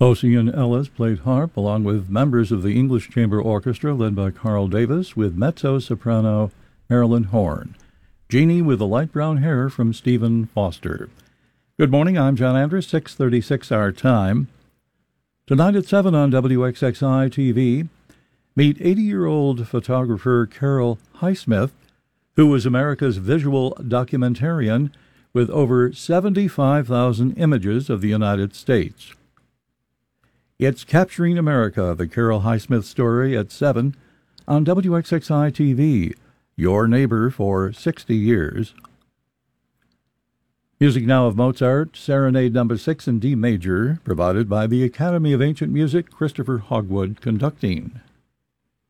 Ocean Ellis played harp along with members of the English Chamber Orchestra led by Carl Davis with mezzo-soprano Marilyn Horn. Jeannie with the light brown hair from Stephen Foster. Good morning, I'm John Andrews, 6:36 our time. Tonight at 7 on WXXI-TV, meet 80-year-old photographer Carol Highsmith, who was America's visual documentarian with over 75,000 images of the United States. It's Capturing America, the Carol Highsmith story at 7 on WXXI-TV, your neighbor for 60 years. Music now of Mozart, Serenade No. 6 in D major, provided by the Academy of Ancient Music, Christopher Hogwood conducting.